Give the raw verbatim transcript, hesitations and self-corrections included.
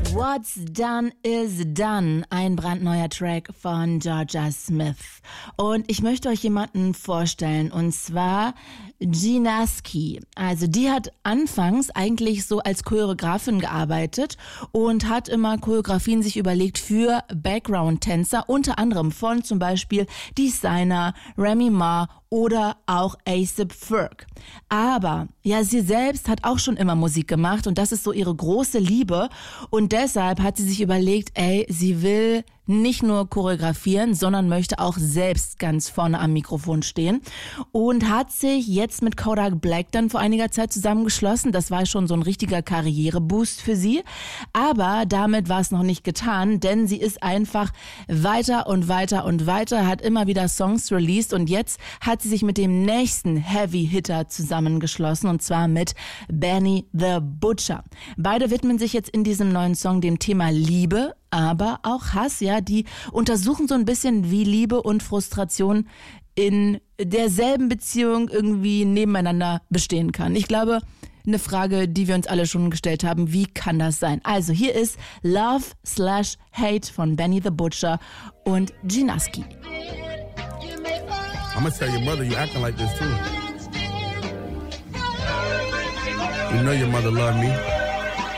What's Done is Done, ein brandneuer Track von Jorja Smith. Und ich möchte euch jemanden vorstellen, und zwar Ginaski. Also die hat anfangs eigentlich so als Choreografin gearbeitet und hat immer Choreografien sich überlegt für Background-Tänzer, unter anderem von zum Beispiel Designer, Remy Ma oder auch A$AP Ferg. Aber ja, sie selbst hat auch schon immer Musik gemacht und das ist so ihre große Liebe. Und deshalb hat sie sich überlegt, ey, sie will nicht nur choreografieren, sondern möchte auch selbst ganz vorne am Mikrofon stehen und hat sich jetzt mit Kodak Black dann vor einiger Zeit zusammengeschlossen. Das war schon so ein richtiger Karriereboost für sie. Aber damit war es noch nicht getan, denn sie ist einfach weiter und weiter und weiter, hat immer wieder Songs released und jetzt hat sie sich mit dem nächsten Heavy-Hitter zusammengeschlossen und zwar mit Benny the Butcher. Beide widmen sich jetzt in diesem neuen Song dem Thema Liebe, aber auch Hass, ja, die untersuchen so ein bisschen, wie Liebe und Frustration in derselben Beziehung irgendwie nebeneinander bestehen kann. Ich glaube, eine Frage, die wir uns alle schon gestellt haben, wie kann das sein? Also hier ist Love slash Hate von Benny the Butcher und Ginaski. I'm gonna tell your mother you acting like this too. You know your mother love me.